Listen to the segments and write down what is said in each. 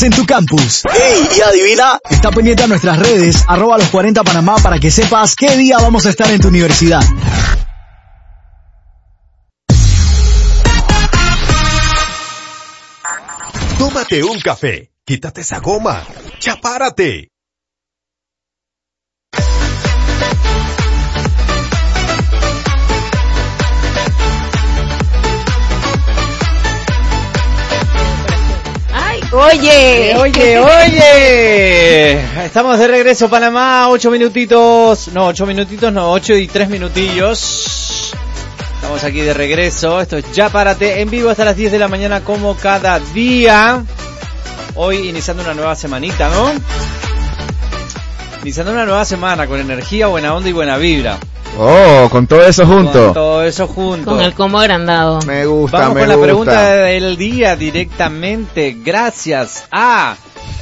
En tu campus. ¡Ey! Y adivina, está pendiente a nuestras redes, @los40 Panamá, para que sepas qué día vamos a estar en tu universidad. Tómate un café, quítate esa goma, ya párate. Oye. Estamos de regreso, Panamá, 8 minutitos, no, 8 y 3 minutillos. Estamos aquí de regreso, esto es Ya Párate, en vivo hasta las 10 de la mañana como cada día. Hoy iniciando una nueva semanita, ¿no? Iniciando una nueva semana con energía, buena onda y buena vibra. Oh, con todo eso junto. Con todo eso junto. Con el combo agrandado. Me gusta, Vamos con la pregunta del día directamente, gracias a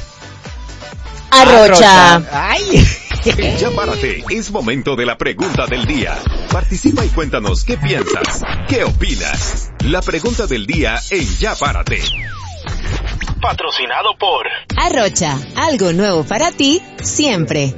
Arrocha. ¡Ay! En Ya Párate, es momento de la pregunta del día. Participa y cuéntanos qué piensas, qué opinas. La pregunta del día en Ya Párate. Patrocinado por Arrocha, algo nuevo para ti, siempre.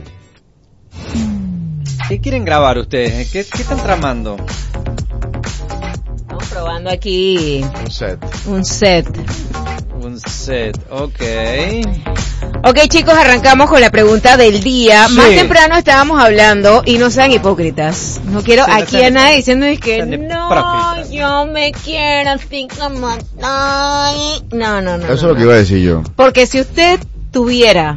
¿Qué quieren grabar ustedes? ¿Qué están tramando? Estamos probando aquí un set. Un set, ok. Ok, chicos, arrancamos con la pregunta del día. Sí. Más temprano estábamos hablando y no sean hipócritas. No quiero Sí, no aquí sean a nadie diciendo que sean no, hipócritas. yo me quiero así como estoy. No. Eso es lo que iba a decir yo. Porque si usted tuviera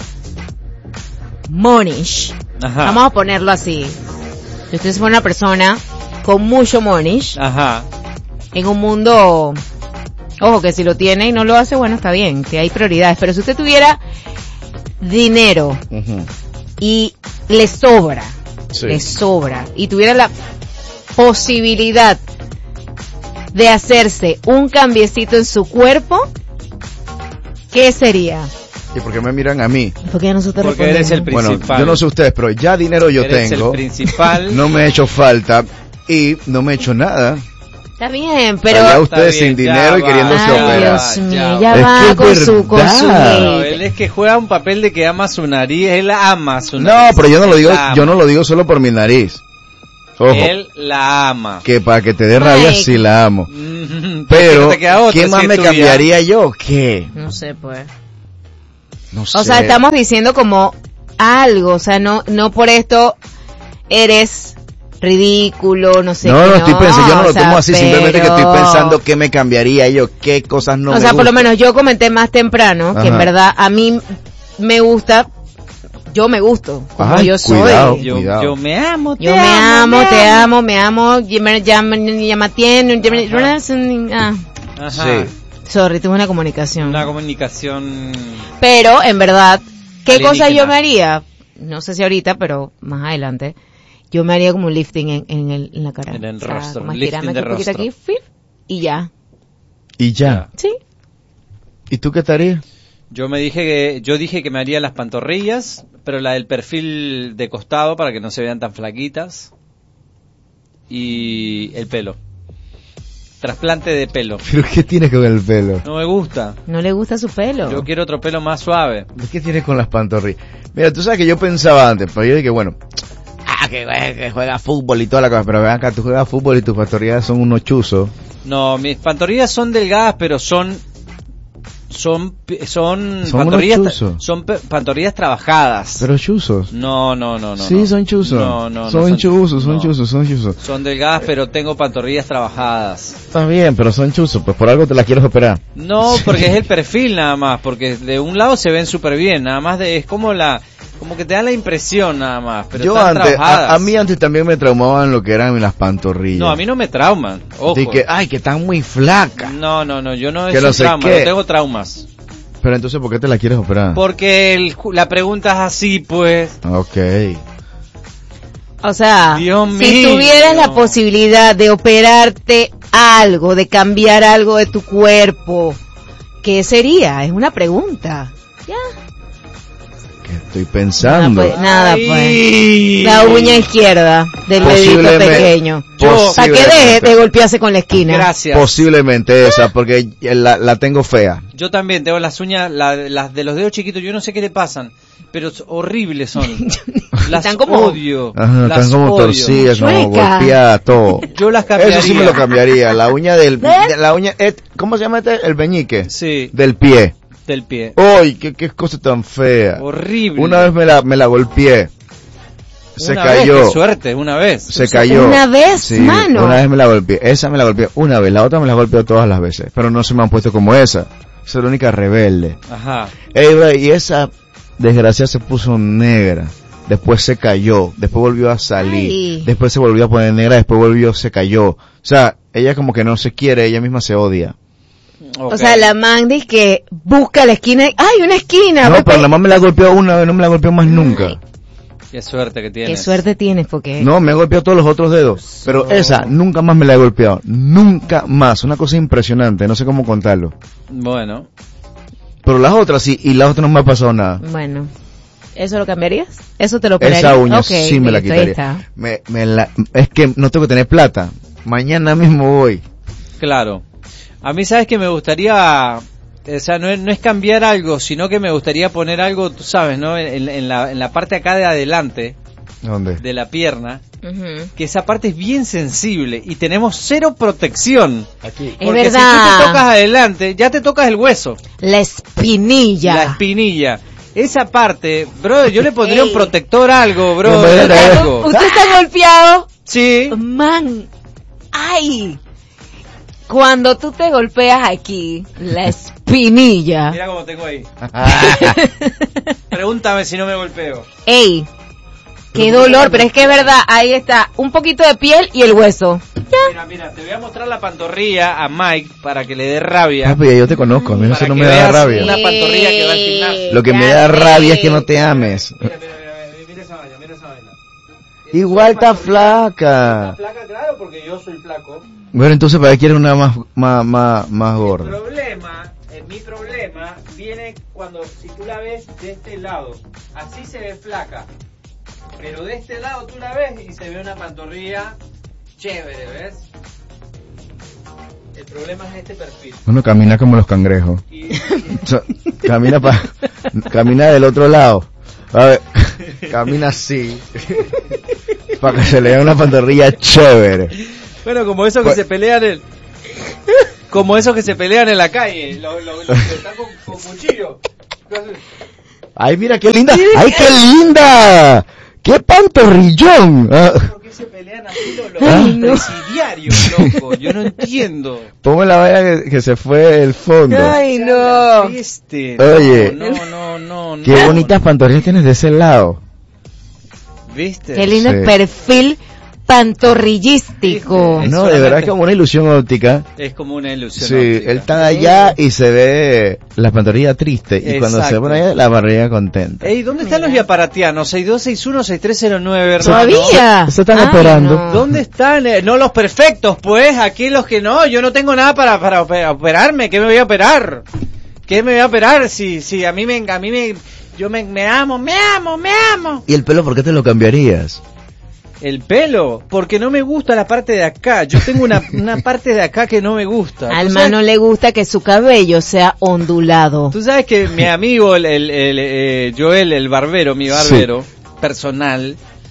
monish, Ajá. vamos a ponerlo así. Si usted es una persona con mucho monish, Ajá. en un mundo, ojo, que si lo tiene y no lo hace, bueno, está bien, que hay prioridades, pero si usted tuviera dinero y le sobra, y tuviera la posibilidad de hacerse un cambiecito en su cuerpo, ¿qué sería? ¿Y por qué me miran a mí? Porque nosotros Porque eres el Bueno, principal. yo no sé ustedes, pero ya dinero yo Eres tengo. el principal. No me he hecho falta y no me he hecho nada. Está bien, pero... Allá ustedes Está bien, sin ya dinero y va. queriéndose Ay, operar. Dios mío, ya ya Es va que es con su verdad. No, él es que juega un papel de que ama su nariz, él ama su No, nariz. pero yo no lo digo, Él la ama. yo no lo digo solo por mi nariz. Ojo, Él la ama. que para que te dé rabia Mike. sí la amo. ¿Por qué Pero, no te queda otra ¿qué más si es me tuya? cambiaría yo? ¿Qué? No sé, pues. No sé. O sea, estamos diciendo como algo, o sea, no por esto eres ridículo, no sé No, qué, no estoy pensando, yo no lo o sea, tomo así, simplemente que pero- estoy pensando qué me cambiaría yo, qué cosas no o me sea, por lo gustan. menos yo comenté más temprano que en Ajá. verdad a mí me gusta, yo me gusto, como Ay, yo soy. cuidado. Yo me amo, Yo me amo, te amo, Ajá. Sí. Sorry, tuve una comunicación. Una comunicación. Pero, en verdad, ¿qué Alienígena. cosa yo me haría? No sé si ahorita, pero más adelante. Yo me haría como un lifting en la cara. En el O sea, rostro, como un estirarme lifting de aquí un poquito rostro. aquí, ¡fip! Y ya. Y ya. Sí. ¿Y tú qué te harías? Yo dije que me haría las pantorrillas, pero la del perfil de costado para que no se vean tan flaquitas. Y el pelo. Trasplante de pelo. ¿Pero qué tienes con el pelo? No me gusta. No le gusta su pelo. Yo quiero otro pelo más suave. ¿Qué tienes con las pantorrillas? Mira, tú sabes que yo pensaba antes, pero yo dije, bueno, que juega fútbol y toda la cosa, pero vean acá, tú juegas fútbol y tus pantorrillas son unos chuzos. No, mis pantorrillas son delgadas, pero son pantorrillas, unos chuzos. pantorrillas trabajadas. Pero chuzos. No. Sí, no. son chuzos. No, son chuzos, son no. chuzos, son chuzos. Son delgadas, pero tengo pantorrillas trabajadas. Está bien, pero son chuzos, pues por algo te las quieres operar. No, porque es el perfil nada más, porque de un lado se ven súper bien, nada más es como que te da la impresión nada más, pero Yo están antes, trabajadas. a mí antes también me traumaban lo que eran las pantorrillas. No, a mí no me trauman, ojo. De que, ay, que están muy flacas. No, yo no Que es no un sé trauma, qué. no tengo traumas. Pero entonces, ¿por qué te la quieres operar? Porque la pregunta es así, pues. Ok. O sea, Dios si mío. tuvieras la posibilidad de operarte algo, de cambiar algo de tu cuerpo, ¿qué sería? Es una pregunta. Ya. ¿Qué estoy pensando? Nada pues. La uña izquierda del dedito pequeño. Para que deje de golpearse con la esquina. Gracias. Posiblemente esa, porque la tengo fea. Yo también tengo las uñas, las de los dedos chiquitos, yo no sé qué le pasan, pero horribles son. Las están como odio. Ajá, las están como odio. torcidas, como Chueca. golpeadas, todo. Yo las cambiaría. Eso sí me lo cambiaría. La uña la uña, ¿cómo se llama el meñique? Sí. Del pie. Del pie. ¡Uy, qué cosa tan fea! Horrible. Una vez me la golpeé. Se Una cayó. Vez, qué suerte, una vez. Se cayó. ¿Una vez, sí, mano? Una vez me la golpeé. Esa me la golpeé una vez. La otra me la golpeó todas las veces. Pero no se me han puesto como esa. Esa es la única rebelde. Ajá. Y esa desgracia se puso negra. Después se cayó. Después volvió a salir. Ay. Después se volvió a poner negra. Después se cayó. O sea, ella como que no se quiere. Ella misma se odia. Okay. O sea, la Mandy que busca la esquina. ¡Ay, una esquina! No, pero la mamá me la golpeó una vez. No me la golpeó más nunca. Qué suerte que tienes. Qué suerte tienes, porque... No, me ha golpeado todos los otros dedos. Pero esa nunca más me la he golpeado. Nunca más. Una cosa impresionante. No sé cómo contarlo. Bueno. Pero las otras sí. Y las otras no me ha pasado nada. Bueno. ¿Eso lo cambiarías? ¿Eso te lo operarías? Esa uña Okay, sí me la listo, ahí quitaría. está. Es que no tengo que tener plata. Mañana mismo voy. Claro. A mí, ¿sabes que me gustaría? O sea, no es cambiar algo, sino que me gustaría poner algo, tú sabes, ¿no? En la parte acá de adelante, ¿Dónde? de la pierna, Ujú. que esa parte es bien sensible y tenemos cero protección. Aquí. Es Porque verdad. si tú te tocas adelante, ya te tocas el hueso, La espinilla. la espinilla. Esa parte, bro, yo le pondría un Ey. protector algo, bro, No, pero- algo. ¿Usted está golpeado? Sí. Man, ay, cuando tú te golpeas aquí, la espinilla. Mira cómo tengo ahí. Pregúntame si no me golpeo. Ey, qué dolor, pero es que es verdad, ahí está, un poquito de piel y el hueso. Mira, te voy a mostrar la pantorrilla a Mike para que le dé rabia. Papi, ya yo te conozco. A mí eso Para no que me da veas rabia. una pantorrilla que va al gimnasio. Lo que me da rabia es que no te ames. Mira esa vaina. Igual está flaca. Flaca, claro, porque yo soy flaco. Bueno, entonces para qué quieres una más gorda. Mi problema viene cuando, si tú la ves de este lado, así se ve flaca. Pero de este lado tú la ves y se ve una pantorrilla chévere, ¿ves? El problema es este perfil. Uno camina como los cangrejos. Camina del otro lado. A ver, camina así. Para que se le vea una pantorrilla chévere. Bueno, como esos que se pelean como esos que se pelean en la calle, los que están con cuchillo. Ay, mira qué linda. Ay, qué linda. Qué pantorrillón. ¿Por qué se pelean así los presidiarios, loco? Yo no entiendo. Ponme la valla que se fue el fondo. Ay, no. Oye. No. Qué bonitas pantorrillas tienes de ese lado. ¿Viste? Qué lindo Sí. perfil pantorrillístico. Es No, de verdad que es como una ilusión óptica. Es como una ilusión. Sí, óptica. él está allá y se ve la pantorrilla triste. Y cuando se Exacto. pone allá, la pantorrilla contenta. Ey, ¿dónde están los yaparatianos? 6261-6309, ¿verdad? ¿Todavía? Se están Ay, esperando. no. ¿Dónde están? No los perfectos, pues. Aquí los que no. Yo no tengo nada para operarme. ¿Qué me voy a operar? ¿Qué me voy a operar? Si yo me amo. ¿Y el pelo por qué te lo cambiarías? El pelo, porque no me gusta la parte de acá. Yo tengo una parte de acá que no me gusta. Al ¿Tú man sabes? no le gusta que su cabello sea ondulado. Tú sabes que mi amigo, Joel, el barbero, mi barbero personal,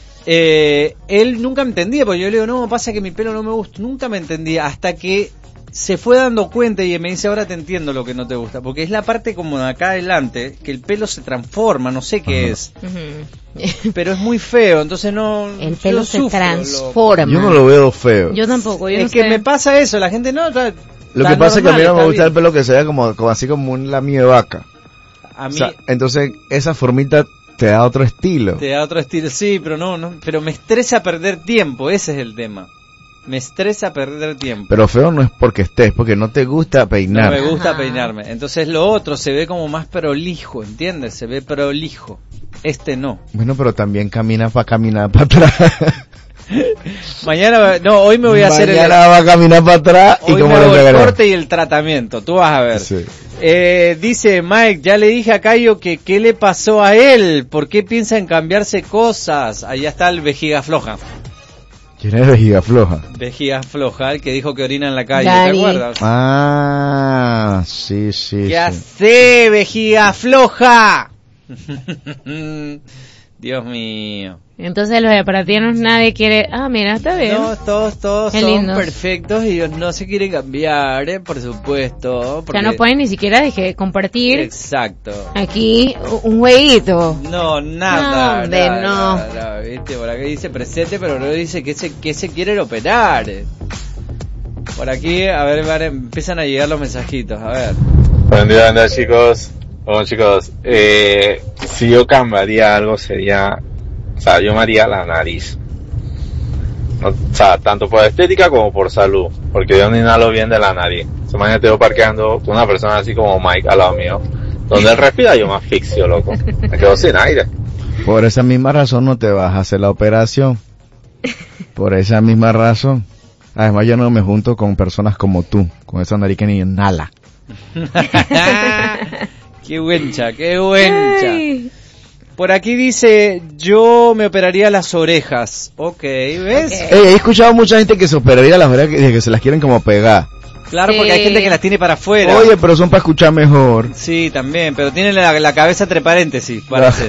él nunca me entendía, porque yo le digo, no, pasa que mi pelo no me gusta. Nunca me entendía, hasta que se fue dando cuenta y me dice, ahora te entiendo lo que no te gusta, porque es la parte como de acá adelante, que el pelo se transforma, no sé qué es, Ujú. pero es muy feo, entonces no... El yo pelo se sufro, transforma. Yo no lo veo feo. Yo tampoco, yo Es no que sé. me pasa eso, la gente no... Está, Lo está que pasa es que a mí normal, no me está gusta el bien. pelo que sea como así como un lamio de vaca. A O mí sea, entonces esa formita te da otro estilo. te da otro estilo, sí, pero no, pero me estresa perder tiempo, ese es el tema. Me estresa perder tiempo. Pero feo no es porque estés, porque no te gusta No peinar. me gusta Ajá. peinarme. Entonces lo otro se ve como más prolijo, ¿entiendes? Se ve prolijo. Este no. Bueno, pero también camina para atrás. Mañana, no, hoy me voy a hacer Mañana va a caminar para atrás y hoy como me hago le el corte y el tratamiento, tú vas a ver. Sí. Dice Mike, ya le dije a Cayo que qué le pasó a él, ¿por qué piensa en cambiarse cosas? Allá está el vejiga floja. ¿Quién es vejiga floja? Vejiga floja, el que dijo que orina en la calle, Dani. ¿te acuerdas? Ah, sí. Ya sí. sé, vejiga floja. Dios mío. Entonces los aparatianos nadie quiere... Ah, mira, está bien. No, todos Qué son lindo. perfectos y ellos no se quieren cambiar, por supuesto. Ya no pueden ni siquiera compartir Exacto. aquí un jueguito. No, nada. No, hombre, no. Nada, ¿viste? Por acá dice presente, pero no dice que se quieren operar. Por aquí, a ver, empiezan a llegar los mensajitos, a ver. Buen día, chicos. Bueno, chicos, si yo cambiaría algo sería, o sea, yo me haría la nariz. O sea, tanto por estética como por salud, porque yo no inhalo bien de la nariz. Imagínate yo parqueando con una persona así como Mike al lado mío, donde él respira yo me asfixio, loco. Me quedo sin aire. Por esa misma razón no te vas a hacer la operación. Por esa misma razón. Además yo no me junto con personas como tú, con esa nariz que ni inhala. Qué buencha, qué buencha. Ay. Por aquí dice, yo me operaría las orejas. Ok, ¿ves? Ok. He escuchado mucha gente que se operaría las orejas que se las quieren como pegar. Claro, Sí. porque hay gente que las tiene para afuera. Oye, pero son para escuchar mejor. Sí, también, pero tiene la cabeza entre paréntesis para Ah. hacer.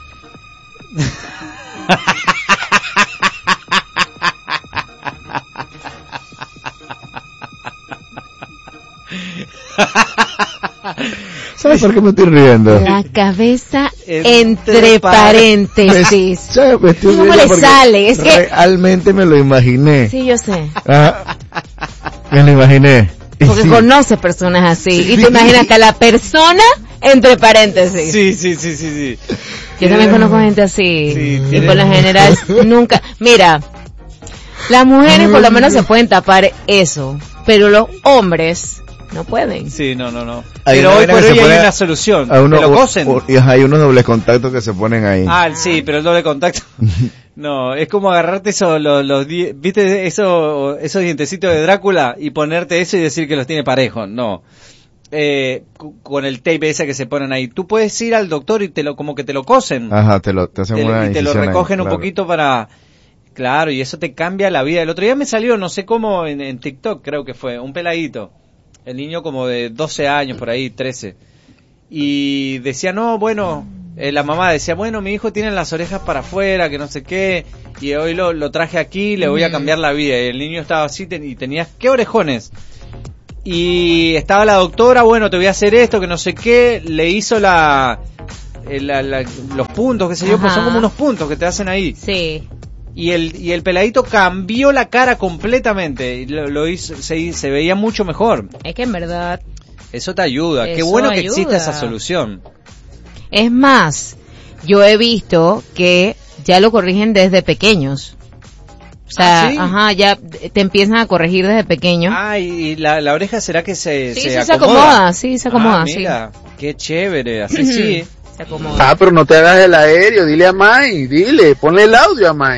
¿Sabes por qué me estoy riendo? La cabeza Entre entre paréntesis. ¿Sabes? Me estoy ¿Cómo riendo le porque sale? Es que... realmente me lo imaginé. Sí, yo sé. Ah, me lo imaginé. Y Porque sí. conoce personas así. Y Sí. te imaginas que la persona entre paréntesis. Sí. Yo también conozco gente así. Sí, y tienen- por lo general nunca... Mira, las mujeres por lo menos se pueden tapar eso. Pero los hombres no pueden. Sí, no. Hay Pero una hoy vaina por que se hoy hay pone una solución. A uno, ¿Te lo cosen? y hay unos dobles contactos que se ponen ahí. Ah, sí, pero el doble contacto. No, es como agarrarte ¿viste esos dientecitos de Drácula y ponerte eso y decir que los tiene parejos? No. Con el tape ese que se ponen ahí. Tú puedes ir al doctor y como que te lo cosen. Ajá, te hacen una Y te lo incisión ahí, recogen un claro. poquito para... Claro, y eso te cambia la vida. El otro día me salió, no sé cómo, en TikTok creo que fue, un peladito. El niño como de 12 años, por ahí, 13. Y decía, no, bueno, la mamá decía, bueno, mi hijo tiene las orejas para afuera, que no sé qué, y hoy lo traje aquí, le voy a cambiar la vida. Y el niño estaba así y tenía, ¿qué orejones? Y estaba la doctora, bueno, te voy a hacer esto, que no sé qué, le hizo los puntos, qué sé yo, pues Ajá. son como unos puntos que te hacen ahí. Sí. Y el peladito cambió la cara completamente, y lo hizo, se veía mucho mejor. Es que en verdad... Eso te ayuda. Qué Eso bueno que ayuda. exista esa solución. Es más, yo he visto que ya lo corrigen desde pequeños. O sea, ¿Ah, sí? ajá, ya te empiezan a corregir desde pequeño. Ah, y la oreja será que se Sí, se se acomoda, sí, se acomoda, Ah, mira, qué chévere, así sí. Se acomoda. Ah, pero no te hagas el aéreo, dile a Mai, ponle el audio a Mai.